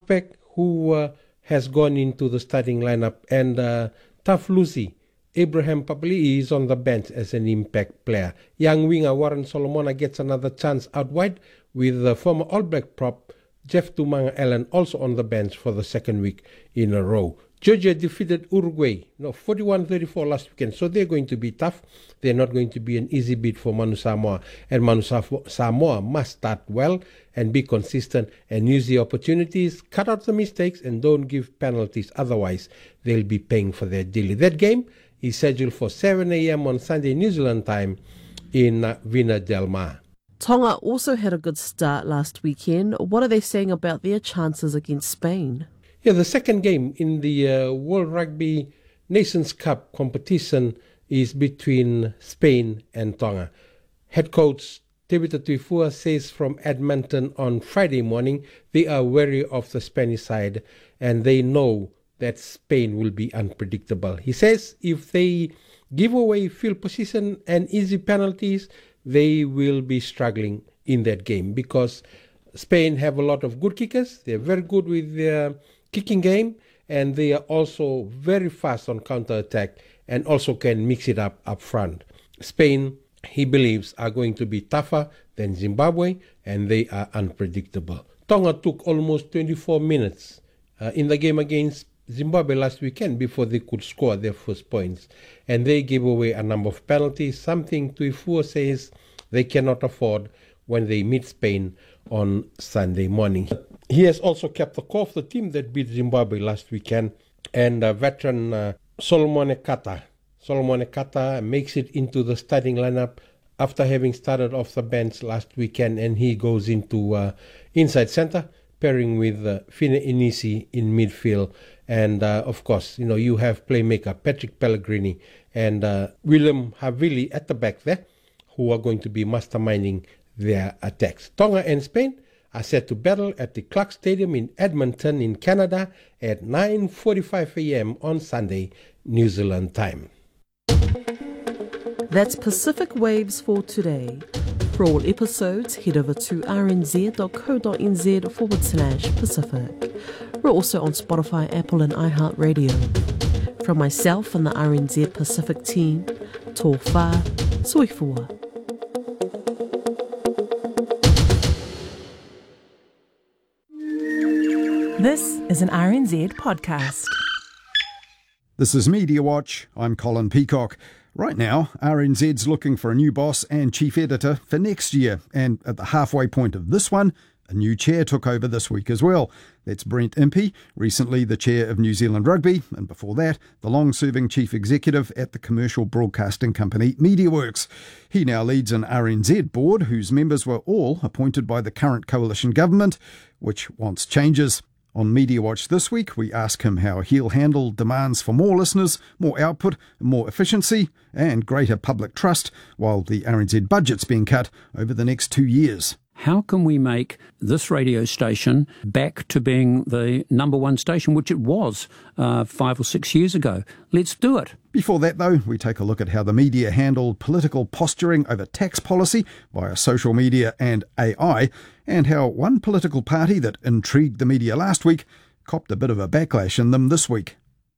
prospect who has gone into the starting lineup. And Tough Lucy, Abraham Papali is on the bench as an impact player. Young winger Warren Solomona gets another chance out wide, with the former All Black prop Jeff Tumanga Allen also on the bench for the second week in a row. Georgia defeated Uruguay 41-34 last weekend, so they're going to be tough. They're not going to be an easy beat for Manu Samoa, and Manu Samoa must start well and be consistent and use the opportunities, cut out the mistakes, and don't give penalties. Otherwise, they'll be paying for their dearly. That game is scheduled for 7 a.m. on Sunday, New Zealand time in Vina Del Mar. Tonga also had a good start last weekend. What are they saying about their chances against Spain? Yeah, the second game in the World Rugby Nations Cup competition is between Spain and Tonga. Head coach Tevita Tuifua says from Edmonton on Friday morning they are wary of the Spanish side and they know that Spain will be unpredictable. He says if they give away field position and easy penalties, they will be struggling in that game because Spain have a lot of good kickers. They're very good with their kicking game, and they are also very fast on counter-attack and also can mix it up front. Spain, he believes, are going to be tougher than Zimbabwe, and they are unpredictable. Tonga took almost 24 minutes in the game against Zimbabwe last weekend before they could score their first points, and they gave away a number of penalties, something Tuifua says they cannot afford when they meet Spain on Sunday morning. He has also kept the core of the team that beat Zimbabwe last weekend, and veteran Solomon Ekata. Solomon Ekata makes it into the starting lineup after having started off the bench last weekend, and he goes into inside center, pairing with Fine Inisi in midfield. And of course, you have playmaker Patrick Pellegrini and William Havili at the back there, who are going to be masterminding their attacks. Tonga and Spain are set to battle at the Clark Stadium in Edmonton in Canada at 9:45 a.m. on Sunday, New Zealand time. That's Pacific Waves for today. For all episodes, head over to rnz.co.nz/Pacific. We're also on Spotify, Apple and iHeartRadio. From myself and the RNZ Pacific team, tō whā, soifua. This is an RNZ podcast. This is Media Watch. I'm Colin Peacock. Right now, RNZ's looking for a new boss and chief editor for next year. And at the halfway point of this one, a new chair took over this week as well. That's Brent Impey, recently the chair of New Zealand Rugby, and before that, the long-serving chief executive at the commercial broadcasting company MediaWorks. He now leads an RNZ board whose members were all appointed by the current coalition government, which wants changes. On Media Watch this week, we ask him how he'll handle demands for more listeners, more output, more efficiency, and greater public trust, while the RNZ budget's being cut over the next 2 years. How can we make this radio station back to being the number one station, which it was 5 or 6 years ago? Let's do it. Before that, though, we take a look at how the media handled political posturing over tax policy via social media and AI, and how one political party that intrigued the media last week copped a bit of a backlash in them this week.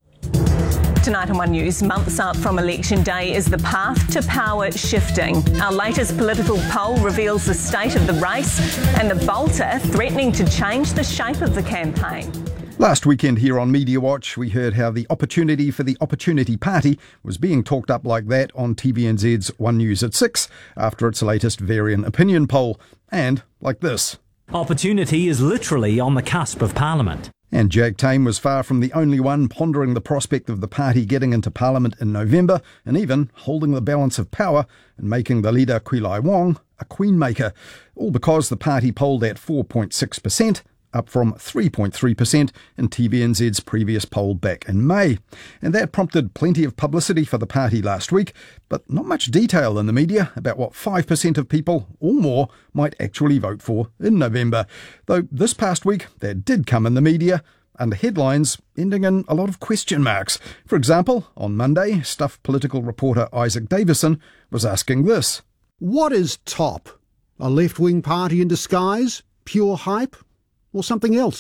Tonight on One News, months up from Election Day, is the path to power shifting? Our latest political poll reveals the state of the race and the bolter threatening to change the shape of the campaign. Last weekend here on Media Watch, we heard how the opportunity for the Opportunity Party was being talked up like that on TVNZ's One News at 6 after its latest Varian opinion poll. And like this. Opportunity is literally on the cusp of Parliament. And Jack Tame was far from the only one pondering the prospect of the party getting into Parliament in November and even holding the balance of power and making the leader Kwilai Wong a queenmaker, all because the party polled at 4.6%, up from 3.3% in TVNZ's previous poll back in May. And that prompted plenty of publicity for the party last week, but not much detail in the media about what 5% of people or more might actually vote for in November. Though this past week, that did come in the media under headlines ending in a lot of question marks. For example, on Monday, Stuff political reporter Isaac Davison was asking this. What is TOP? A left-wing party in disguise? Pure hype? Or something else?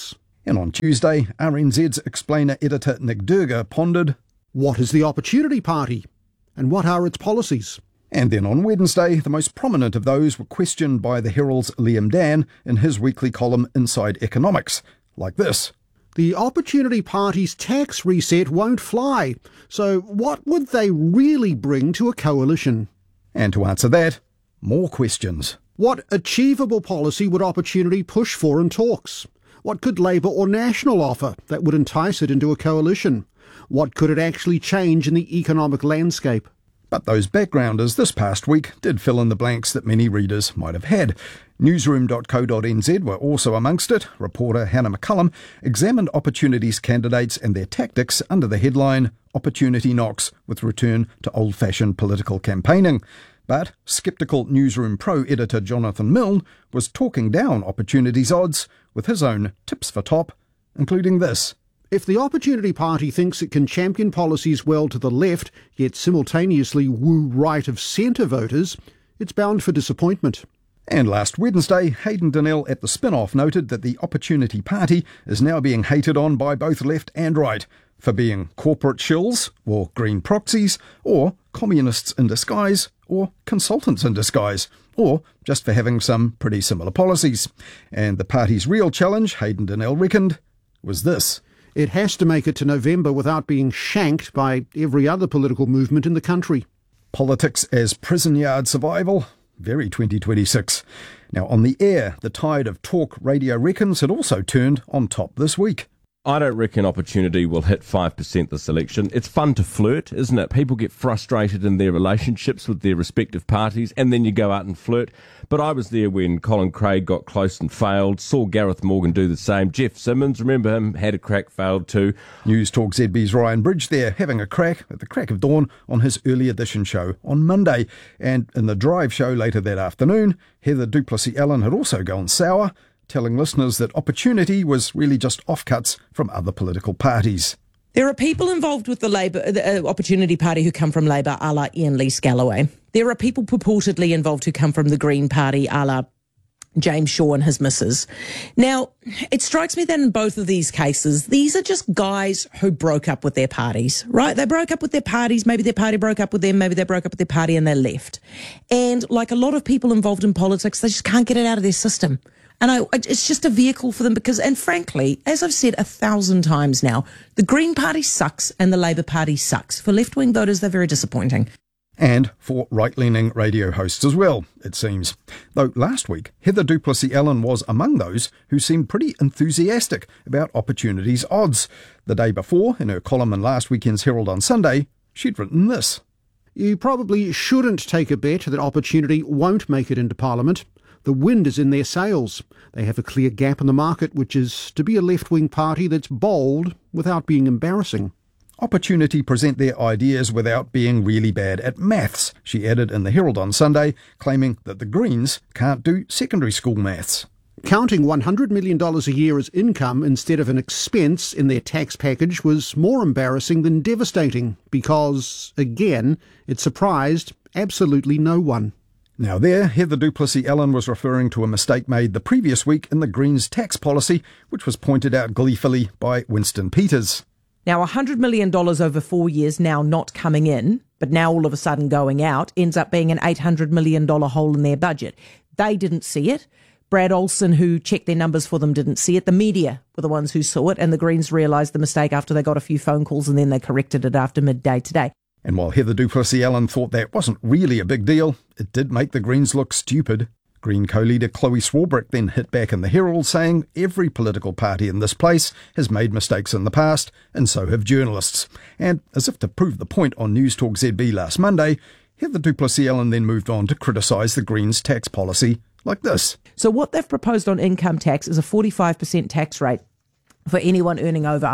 And on Tuesday, RNZ's explainer editor Nick Durga pondered, what is the Opportunity Party? And what are its policies? And then on Wednesday, the most prominent of those were questioned by the Herald's Liam Dan in his weekly column Inside Economics, like this. The Opportunity Party's tax reset won't fly, so what would they really bring to a coalition? And to answer that, more questions. What achievable policy would Opportunity push for in talks? What could Labour or National offer that would entice it into a coalition? What could it actually change in the economic landscape? But those backgrounders this past week did fill in the blanks that many readers might have had. Newsroom.co.nz were also amongst it. Reporter Hannah McCullum examined Opportunity's candidates and their tactics under the headline, Opportunity Knocks with Return to Old-Fashioned Political Campaigning. But sceptical Newsroom Pro editor Jonathan Milne was talking down Opportunity's odds with his own tips for top, including this. If the Opportunity Party thinks it can champion policies well to the left, yet simultaneously woo right-of-centre voters, it's bound for disappointment. And last Wednesday, Hayden Donnell at the Spin-Off noted that the Opportunity Party is now being hated on by both left and right for being corporate shills, or green proxies, or communists in disguise, or consultants in disguise, or just for having some pretty similar policies. And the party's real challenge, Hayden Donnell reckoned, was this. It has to make it to November without being shanked by every other political movement in the country. Politics as prison yard survival? Very 2026. Now, on the air, the tide of talk radio reckons had also turned on top this week. I don't reckon Opportunity will hit 5% this election. It's fun to flirt, isn't it? People get frustrated in their relationships with their respective parties, and then you go out and flirt. But I was there when Colin Craig got close and failed, saw Gareth Morgan do the same. Jeff Simmons, remember him, had a crack, failed too. News Talk ZB's Ryan Bridge there, having a crack at the crack of dawn on his early edition show on Monday. And in the drive show later that afternoon, Heather Duplessis-Allen had also gone sour, telling listeners that Opportunity was really just offcuts from other political parties. There are people involved with the Opportunity Party who come from Labour, a la Ian Lee-Scalloway. There are people purportedly involved who come from the Green Party, a la James Shaw and his missus. Now, it strikes me that in both of these cases, these are just guys who broke up with their parties, right? They broke up with their parties, maybe their party broke up with them, maybe they broke up with their party and they left. And like a lot of people involved in politics, they just can't get it out of their system. And it's just a vehicle for them because, and frankly, as I've said 1,000 times now, the Green Party sucks and the Labour Party sucks. For left-wing voters, they're very disappointing. And for right-leaning radio hosts as well, it seems. Though last week, Heather Duplessis-Allen was among those who seemed pretty enthusiastic about Opportunity's odds. The day before, in her column in last weekend's Herald on Sunday, she'd written this. You probably shouldn't take a bet that Opportunity won't make it into Parliament. The wind is in their sails. They have a clear gap in the market, which is to be a left-wing party that's bold without being embarrassing. Opportunity present their ideas without being really bad at maths, she added in the Herald on Sunday, claiming that the Greens can't do secondary school maths. Counting $100 million a year as income instead of an expense in their tax package was more embarrassing than devastating because, again, it surprised absolutely no one. Now there, Heather Duplessis-Allen was referring to a mistake made the previous week in the Greens tax policy, which was pointed out gleefully by Winston Peters. Now, $100 million over 4 years now not coming in, but now all of a sudden going out, ends up being an $800 million hole in their budget. They didn't see it. Brad Olsen, who checked their numbers for them, didn't see it. The media were the ones who saw it, and the Greens realised the mistake after they got a few phone calls, and then they corrected it after midday today. And while Heather Duplessis-Allen thought that wasn't really a big deal, it did make the Greens look stupid. Green co-leader Chloe Swarbrick then hit back in the Herald, saying every political party in this place has made mistakes in the past, and so have journalists. And as if to prove the point on News Talk ZB last Monday, Heather Duplessis-Allen then moved on to criticise the Greens tax policy like this. So what they've proposed on income tax is a 45% tax rate for anyone earning over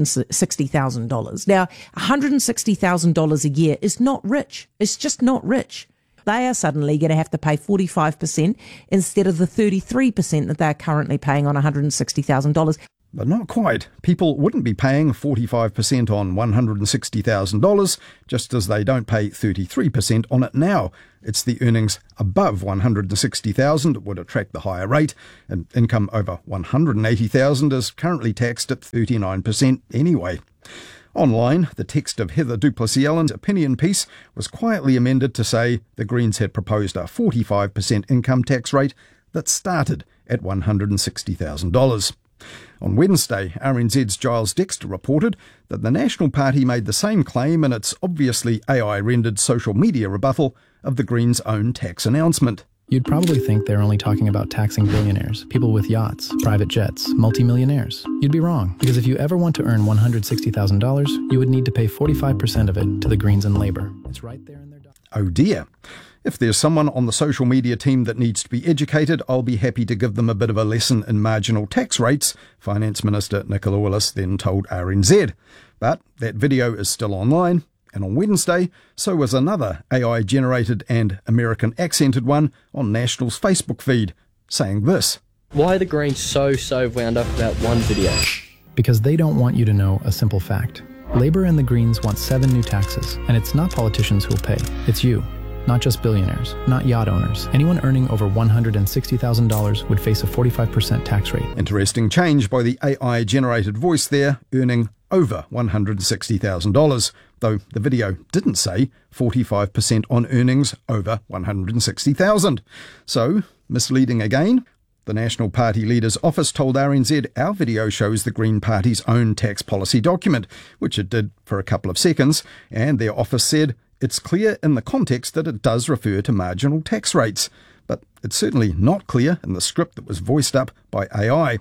$160,000. Now, $160,000 a year is not rich. It's just not rich. They are suddenly going to have to pay 45% instead of the 33% that they're currently paying on $160,000. But not quite. People wouldn't be paying 45% on $160,000, just as they don't pay 33% on it now. It's the earnings above $160,000 that would attract the higher rate, and income over $180,000 is currently taxed at 39% anyway. Online, the text of Heather Duplessis-Allen's opinion piece was quietly amended to say the Greens had proposed a 45% income tax rate that started at $160,000. On Wednesday, RNZ's Giles Dexter reported that the National Party made the same claim in its obviously AI-rendered social media rebuttal of the Greens' own tax announcement. You'd probably think they're only talking about taxing billionaires, people with yachts, private jets, multimillionaires. You'd be wrong, because if you ever want to earn $160,000, you would need to pay 45% of it to the Greens and Labour. It's right there in their document. Oh dear. If there's someone on the social media team that needs to be educated, I'll be happy to give them a bit of a lesson in marginal tax rates, Finance Minister Nicola Willis then told RNZ. But that video is still online, and on Wednesday, so was another AI-generated and American-accented one on National's Facebook feed, saying this. Why are the Greens so wound up about one video? Because they don't want you to know a simple fact. Labour and the Greens want 7 new taxes, and it's not politicians who'll pay, it's you. Not just billionaires, not yacht owners. Anyone earning over $160,000 would face a 45% tax rate. Interesting change by the AI-generated voice there, earning over $160,000, though the video didn't say 45% on earnings over $160,000. So, misleading again. The National Party leader's office told RNZ our video shows the Green Party's own tax policy document, which it did for a couple of seconds, and their office said it's clear in the context that it does refer to marginal tax rates, but it's certainly not clear in the script that was voiced up by AI.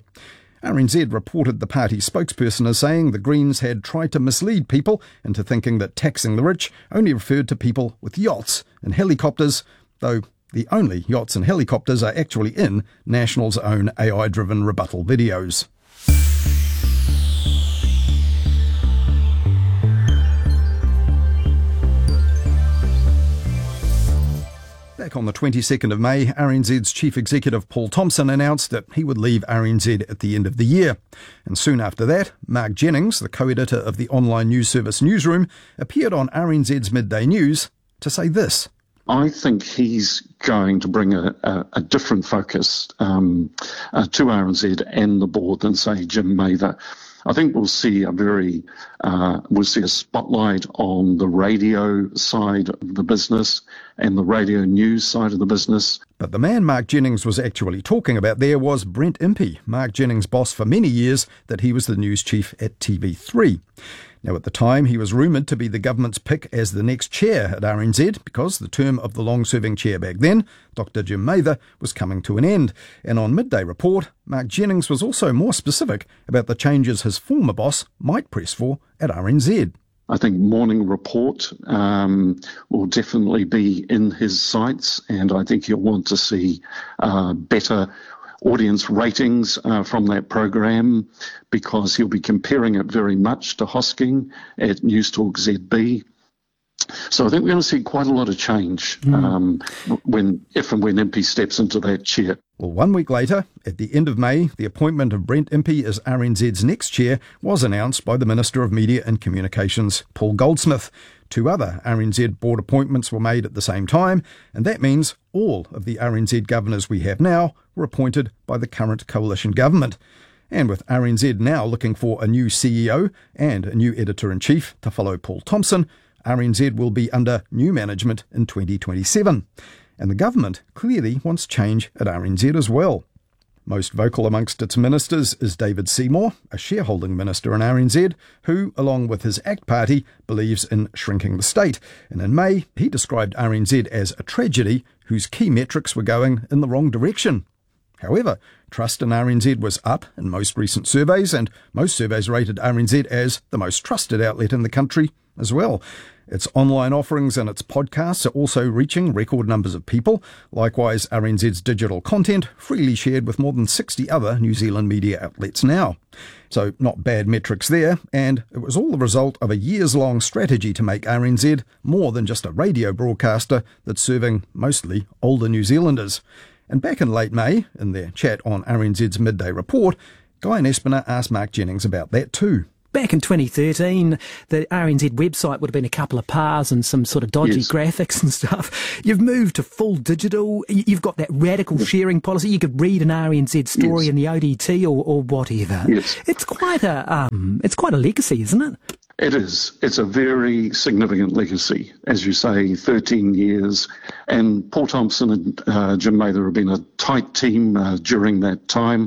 RNZ reported the party spokesperson as saying the Greens had tried to mislead people into thinking that taxing the rich only referred to people with yachts and helicopters, though the only yachts and helicopters are actually in National's own AI-driven rebuttal videos. Back on the 22nd of May, RNZ's Chief Executive Paul Thompson announced that he would leave RNZ at the end of the year. And soon after that, Mark Jennings, the co-editor of the online news service Newsroom, appeared on RNZ's Midday News to say this. I think he's going to bring a different focus to RNZ and the board than, say, Jim Mather. I think we'll see a spotlight on the radio side of the business and the radio news side of the business. But the man Mark Jennings was actually talking about there was Brent Impey, Mark Jennings' boss for many years, that he was the news chief at TV3. Now, at the time, he was rumoured to be the government's pick as the next chair at RNZ because the term of the long-serving chair back then, Dr. Jim Mather, was coming to an end. And on Midday Report, Mark Jennings was also more specific about the changes his former boss might press for at RNZ. I think Morning Report will definitely be in his sights, and I think he'll want to see better audience ratings from that program, because he'll be comparing it very much to Hosking at Newstalk ZB. So I think we're going to see quite a lot of change if and when Impey steps into that chair. Well, 1 week later, at the end of May, the appointment of Brent Impey as RNZ's next chair was announced by the Minister of Media and Communications, Paul Goldsmith. 2 other RNZ board appointments were made at the same time, and that means all of the RNZ governors we have now were appointed by the current coalition government. And with RNZ now looking for a new CEO and a new editor-in-chief to follow Paul Thompson, RNZ will be under new management in 2027. And the government clearly wants change at RNZ as well. Most vocal amongst its ministers is David Seymour, a shareholding minister in RNZ, who, along with his ACT party, believes in shrinking the state. And in May, he described RNZ as a tragedy whose key metrics were going in the wrong direction. However, trust in RNZ was up in most recent surveys, and most surveys rated RNZ as the most trusted outlet in the country as well. Its online offerings and its podcasts are also reaching record numbers of people. Likewise, RNZ's digital content freely shared with more than 60 other New Zealand media outlets now. So not bad metrics there, and it was all the result of a years-long strategy to make RNZ more than just a radio broadcaster that's serving mostly older New Zealanders. And back in late May, in their chat on RNZ's Midday Report, Guy Nespiner asked Mark Jennings about that too. Back in 2013, the RNZ website would have been a couple of pars and some sort of dodgy graphics and stuff. You've moved to full digital. You've got that radical sharing policy. You could read an RNZ story in the ODT or whatever. Yes. It's quite a legacy, isn't it? It is. It's a very significant legacy, as you say, 13 years. And Paul Thompson and Jim Mather have been a tight team during that time.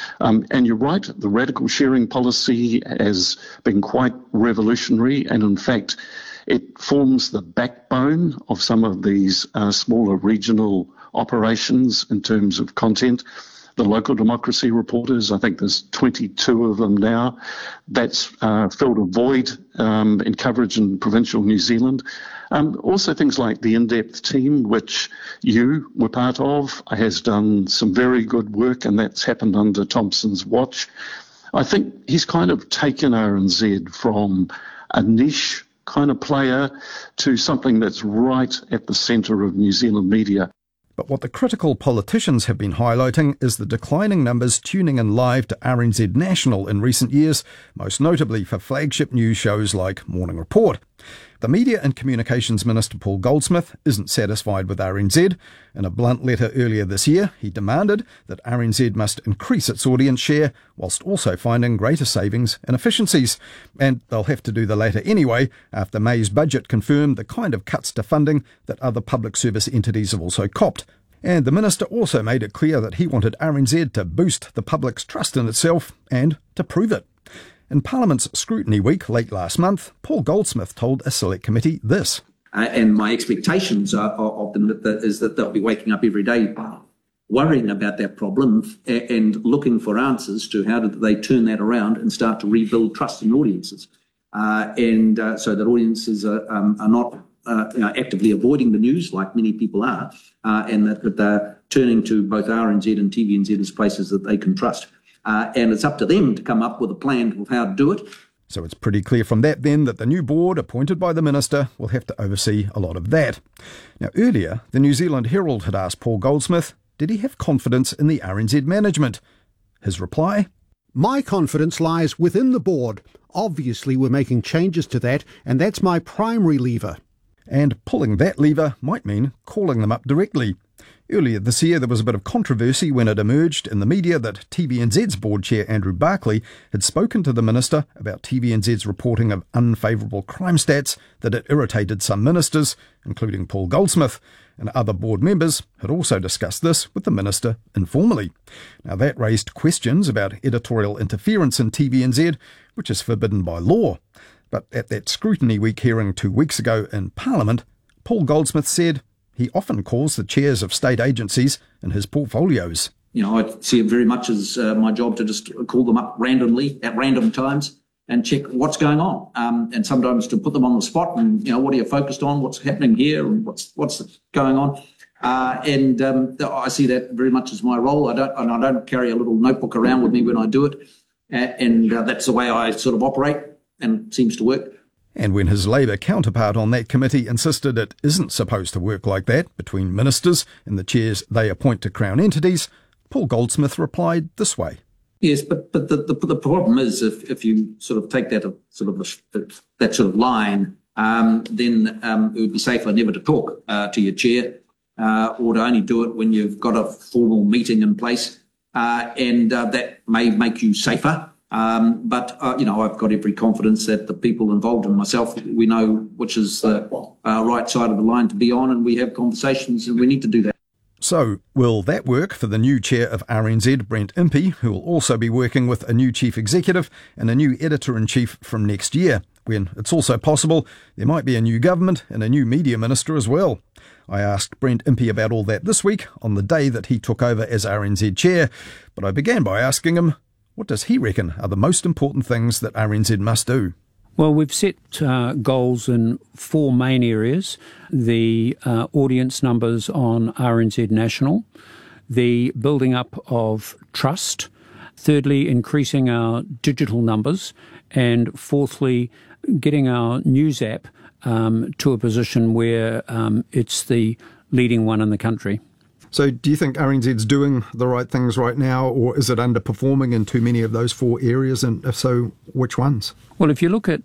And you're right, the radical sharing policy has been quite revolutionary. And in fact, it forms the backbone of some of these smaller regional operations in terms of content. The local democracy reporters, I think there's 22 of them now. That's filled a void in coverage in provincial New Zealand. Also things like the In-Depth team, which you were part of, has done some very good work, and that's happened under Thompson's watch. I think he's kind of taken RNZ from a niche kind of player to something that's right at the centre of New Zealand media. But what the critical politicians have been highlighting is the declining numbers tuning in live to RNZ National in recent years, most notably for flagship news shows like Morning Report. The Media and Communications Minister Paul Goldsmith isn't satisfied with RNZ. In a blunt letter earlier this year, he demanded that RNZ must increase its audience share whilst also finding greater savings and efficiencies. And they'll have to do the latter anyway, after May's budget confirmed the kind of cuts to funding that other public service entities have also copped. And the minister also made it clear that he wanted RNZ to boost the public's trust in itself and to prove it. In Parliament's Scrutiny Week late last month, Paul Goldsmith told a select committee this. And my expectations of them is that they'll be waking up every day worrying about that problem and looking for answers to how do they turn that around and start to rebuild trust in audiences. So that audiences are not actively avoiding the news like many people are, and that they're turning to both RNZ and TVNZ as places that they can trust. And it's up to them to come up with a plan of how to do it. So it's pretty clear from that then that the new board appointed by the minister will have to oversee a lot of that. Now earlier, the New Zealand Herald had asked Paul Goldsmith, did he have confidence in the RNZ management? His reply? My confidence lies within the board. Obviously we're making changes to that, and that's my primary lever. And pulling that lever might mean calling them up directly. Earlier this year, there was a bit of controversy when it emerged in the media that TVNZ's board chair Andrew Barclay had spoken to the minister about TVNZ's reporting of unfavourable crime stats that had irritated some ministers, including Paul Goldsmith, and other board members had also discussed this with the minister informally. Now that raised questions about editorial interference in TVNZ, which is forbidden by law. But at that Scrutiny Week hearing 2 weeks ago in Parliament, Paul Goldsmith said he often calls the chairs of state agencies in his portfolios. You know, I see it very much as my job to just call them up randomly at random times and check what's going on, and sometimes to put them on the spot and, you know, what are you focused on, what's happening here and what's going on. I see that very much as my role. I don't carry a little notebook around with me when I do it, and that's the way I sort of operate, and it seems to work. And when his Labour counterpart on that committee insisted it isn't supposed to work like that between ministers and the chairs they appoint to Crown entities, Paul Goldsmith replied this way. Yes, but the problem is if you sort of take that sort of line, then it would be safer never to talk to your chair, or to only do it when you've got a formal meeting in place, and that may make you safer. But I've got every confidence that the people involved and myself, we know which is the right side of the line to be on, and we have conversations, and we need to do that. So, will that work for the new chair of RNZ, Brent Impey, who will also be working with a new chief executive and a new editor-in-chief from next year, when it's also possible there might be a new government and a new media minister as well? I asked Brent Impey about all that this week, on the day that he took over as RNZ chair, but I began by asking him, what does he reckon are the most important things that RNZ must do? Well, we've set goals in 4 main areas: the audience numbers on RNZ National, the building up of trust, thirdly, increasing our digital numbers, and fourthly, getting our news app to a position where it's the leading one in the country. So do you think RNZ's doing the right things right now, or is it underperforming in too many of those 4 areas? And if so, which ones? Well, if you look at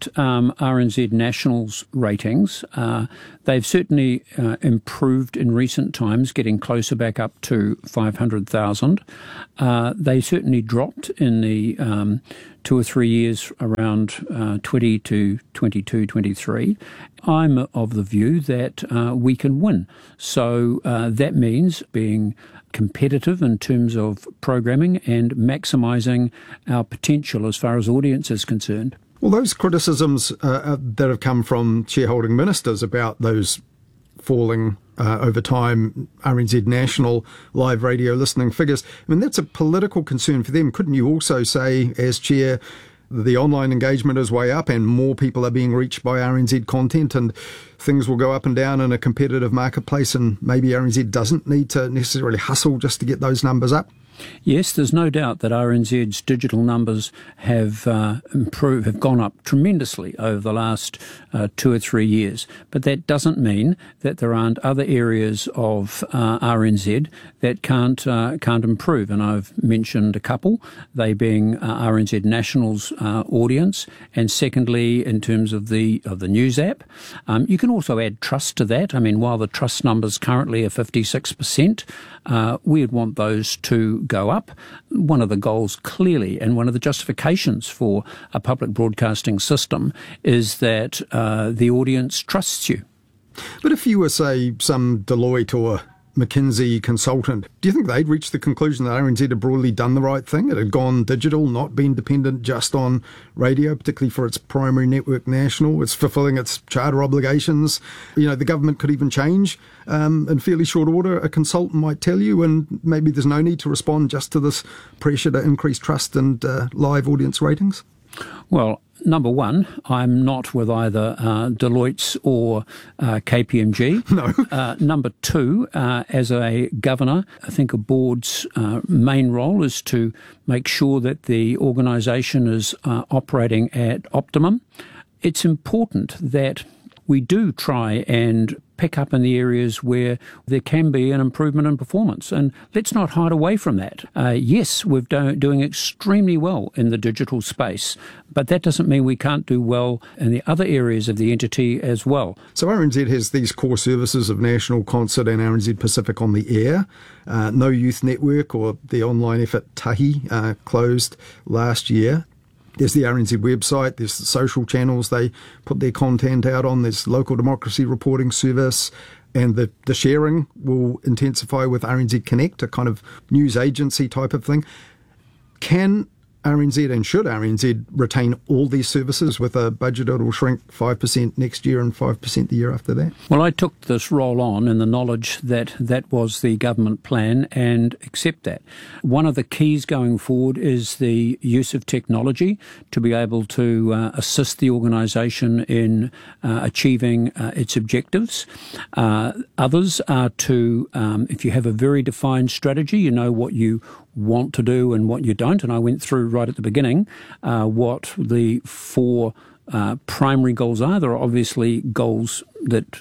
RNZ National's ratings, they've certainly improved in recent times, getting closer back up to 500,000. They certainly dropped in the 2 or 3 years around 20 to 22, 23. I'm of the view that we can win. So that means being competitive in terms of programming and maximising our potential as far as audience is concerned. Well, those criticisms that have come from shareholding ministers about those falling over time RNZ National live radio listening figures, I mean, that's a political concern for them. Couldn't you also say, as chair, the online engagement is way up and more people are being reached by RNZ content and things will go up and down in a competitive marketplace, and maybe RNZ doesn't need to necessarily hustle just to get those numbers up? Yes, there's no doubt that RNZ's digital numbers have improved, have gone up tremendously over the last 2 or 3 years. But that doesn't mean that there aren't other areas of RNZ that can't improve. And I've mentioned a couple, they being RNZ National's audience, and secondly, in terms of the news app. You can also add trust to that. I mean, while the trust numbers currently are 56%, we'd want those to go up. One of the goals clearly, and one of the justifications for a public broadcasting system, is that the audience trusts you. But if you were, say, some Deloitte or McKinsey consultant, do you think they'd reach the conclusion that RNZ had broadly done the right thing? It had gone digital, not been dependent just on radio, particularly for its primary network National. It's fulfilling its charter obligations. You know, the government could even change in fairly short order, a consultant might tell you, and maybe there's no need to respond just to this pressure to increase trust and live audience ratings? Well, number one, I'm not with either Deloitte's or KPMG. No. Number two, as a governor, I think a board's main role is to make sure that the organisation is operating at optimum. It's important that we do try and pick up in the areas where there can be an improvement in performance. And let's not hide away from that. Yes, we're doing extremely well in the digital space, but that doesn't mean we can't do well in the other areas of the entity as well. So RNZ has these core services of National, Concert and RNZ Pacific on the air. No Youth Network or the online effort Tahi closed last year. There's the RNZ website, there's the social channels they put their content out on, there's local democracy reporting service, and the sharing will intensify with RNZ Connect, a kind of news agency type of thing. Can RNZ and should RNZ retain all these services with a budget that will shrink 5% next year and 5% the year after that? Well, I took this role on in the knowledge that that was the government plan and accept that. One of the keys going forward is the use of technology to be able to assist the organisation in achieving its objectives. Others are to, if you have a very defined strategy, you know what you want to do and what you don't. And I went through right at the beginning what the four primary goals are. There are obviously goals that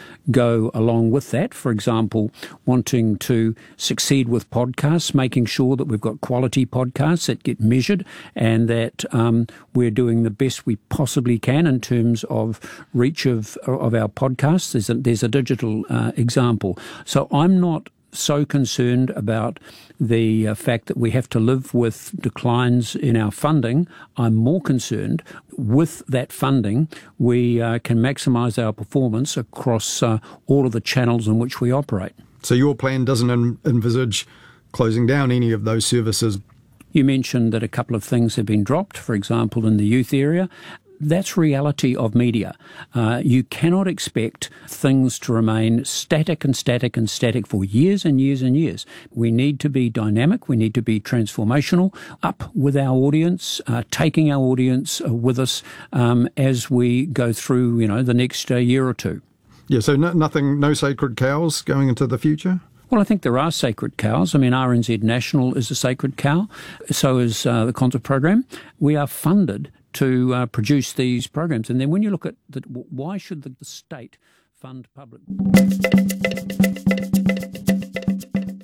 go along with that. For example, wanting to succeed with podcasts, making sure that we've got quality podcasts that get measured and that we're doing the best we possibly can in terms of reach of our podcasts. There's a digital example. So I'm not so concerned about the fact that we have to live with declines in our funding. I'm more concerned with that funding we can maximise our performance across all of the channels in which we operate. So your plan doesn't envisage closing down any of those services? You mentioned that a couple of things have been dropped, for example, in the youth area. That's reality of media. You cannot expect things to remain static and static and static for years and years and years. We need to be dynamic. We need to be transformational, up with our audience, taking our audience with us as we go through, the next year or two. Yeah, so no sacred cows going into the future? Well, I think there are sacred cows. I mean, RNZ National is a sacred cow. So is the concert program. We are funded to produce these programs. And then when you look at why should the state fund public?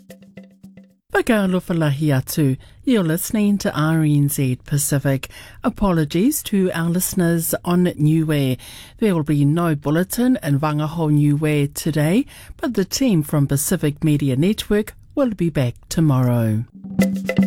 Whakaarofalahi atu. You're listening to RNZ Pacific. Apologies to our listeners on Niue. There will be no bulletin in Wangaho Niue today, but the team from Pacific Media Network will be back tomorrow.